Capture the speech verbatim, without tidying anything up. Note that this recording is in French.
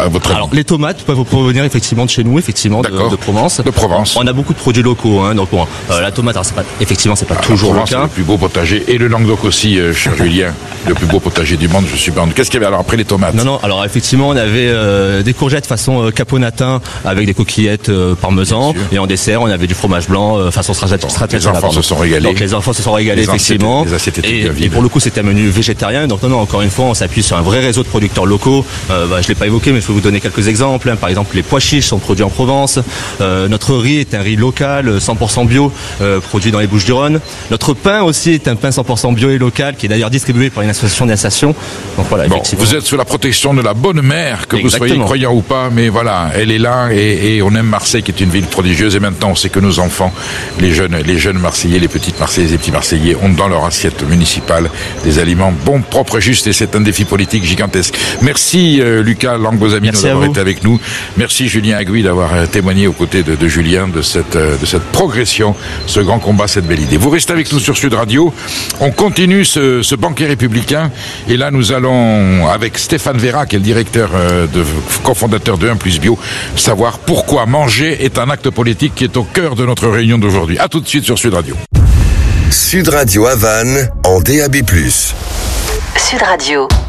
à votre avis? Alors, les tomates peuvent provenir effectivement de chez nous, effectivement, de, de Provence. De Provence. On a beaucoup de produits locaux, hein, donc bon, euh, la tomate, alors c'est pas, effectivement, c'est pas Alors, toujours Provence, le cas. C'est le plus beau potager, et le Languedoc aussi, euh, cher Julien, le plus beau potager du monde, je suis pas. Qu'est-ce qu'il y avait alors après les tomates? Non, non, alors effectivement, on avait euh, des courgettes façon euh, caponatin avec des coquillettes euh, parmesan, et en dessert, on avait du fromage blanc euh, façon stratégique. Bon, les enfants se sont régalés. Donc les enfants se sont régalés, les effectivement. Assiettes, les assiettes étaient et, bien vides. et pour le coup, c'était un menu végétarien. Donc non, non, encore une fois, on s'appuie sur un vrai réseau de producteurs locaux. Euh, bah, je l'ai pas évoqué, mais je peux vous donner quelques exemples. Hein. Par exemple, les pois chiches sont produits en Provence. Euh, notre riz est un riz local, cent pour cent bio, euh, produit dans les Bouches-du-Rhône. Notre pain aussi est un pain cent pour cent bio et local, qui est d'ailleurs distribué par une association d'insertion. Donc voilà, bon, vous êtes sous la protection de la bonne mère, que Exactement. vous soyez croyant ou pas, mais voilà, elle est là, et, et on aime Marseille, qui est une ville prodigieuse, et maintenant on sait que nos enfants, les jeunes, les jeunes Marseillais, les petites Marseillaises, les petits Marseillais, ont dans leur assiette municipale des aliments bons, propres et justes, et c'est un défi politique gigantesque. Merci euh, Lucas Langosami d'avoir été avec nous. Merci Julien Agui d'avoir euh, témoigné aux côtés de, de Julien de cette, euh, de cette progression, ce grand combat, cette belle idée. Vous restez avec nous sur Sud Radio. On continue ce, ce banquet républicain, et là nous allons, avec Stéphane Vera, qui est le directeur, euh, de, cofondateur de un plus bio, savoir pourquoi manger est un acte politique qui est au cœur de notre réunion d'aujourd'hui. À tout de suite sur Sud Radio. Sud Radio Havane en D A B plus. Sud Radio.